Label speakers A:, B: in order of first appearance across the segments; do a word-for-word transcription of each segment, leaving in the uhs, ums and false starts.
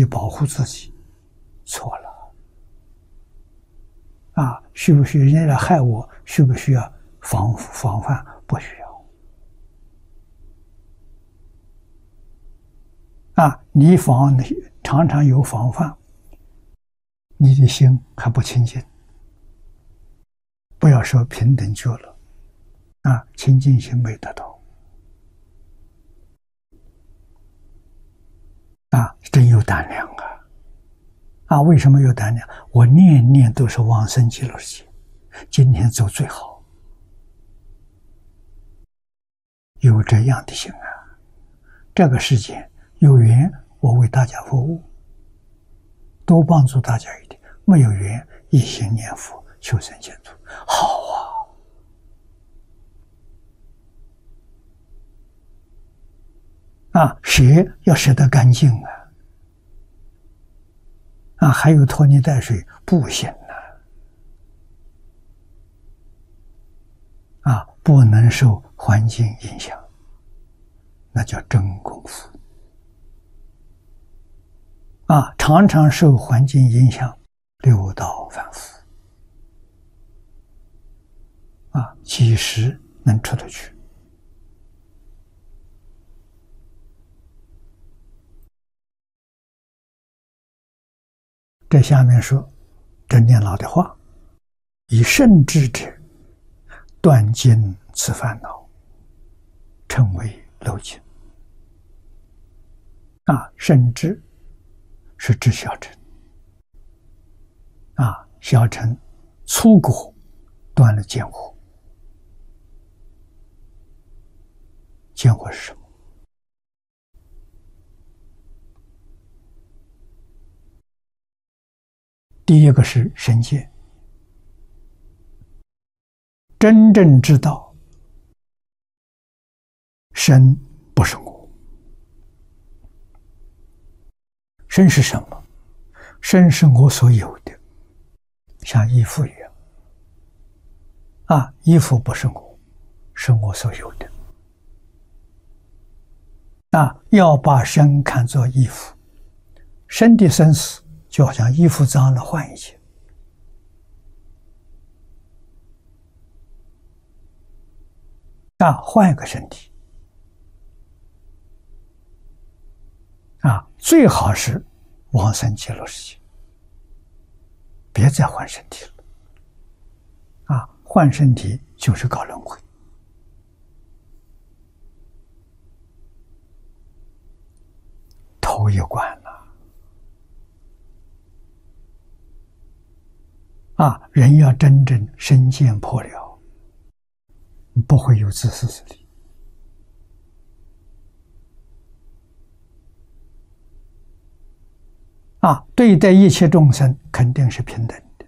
A: 己保护自己，错了。啊，需不需要人家来害我？需不需要防防范？不需要。啊，你防常常有防范，你的心还不清净。不要说平等觉了，啊，清净心没得到。啊，真有胆量啊！啊，为什么有胆量？我念念都是往生极乐世界，今天走最好，有这样的心啊！这个世界有缘，我为大家服务，多帮助大家一点；没有缘，一心念佛，求生净土，好啊！啊，舍要舍得干净啊！啊，还有拖泥带水不行啊！啊，不能受环境影响，那叫真功夫。啊，常常受环境影响，六道反复。啊，几时能出得去？这下面说真念老的话，以圣智者断尽此烦恼，称为漏尽。啊，圣智是指小乘。啊，小乘粗果断了见惑。见惑是什么？第一个是身见，真正知道身不是我。身是什么？身是我所有的，像衣服一样。啊，衣服不是我，是我所有的。啊，要把身看作衣服，身的生死就好像衣服脏了换一件。啊，换一个身体。啊，最好是往生极乐世界，别再换身体了。啊，换身体就是搞轮回。头一关了。啊，人要真正身见破了，不会有自私自利。啊，对待一切众生肯定是平等的，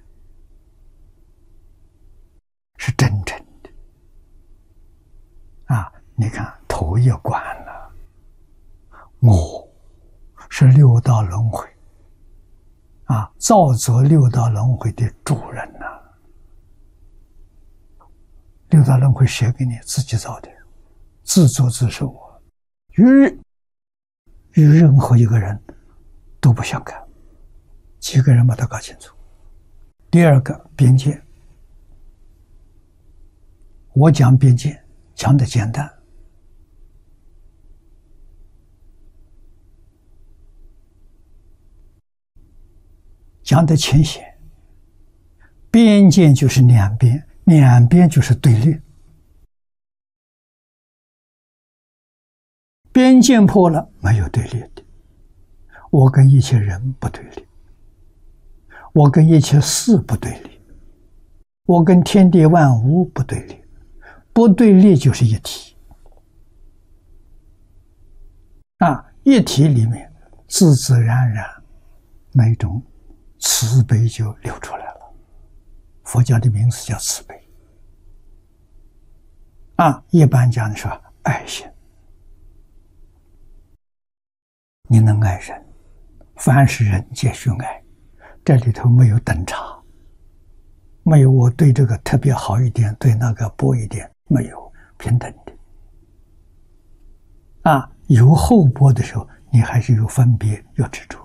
A: 是真诚的。啊，你看头一关了，我是六道轮回。啊，造作六道轮回的主人呐、啊！六道轮回谁给你自己造的？自作自受啊！与与任何一个人都不相干。几个人把它搞清楚。第二个边界，我讲边界讲得简单。讲得浅显，边界就是两边，两边就是对立。边界破了，没有对立的。我跟一切人不对立，我跟一切事不对立，我跟天地万物不对立，不对立就是一体。啊，一体里面自自然然那种慈悲就流出来了。佛教的名字叫慈悲。啊，一般讲说爱心。你能爱人，凡是人皆须爱，这里头没有等差，没有我对这个特别好一点，对那个薄一点，没有，平等的。啊，有厚薄的时候，你还是有分别，有执着。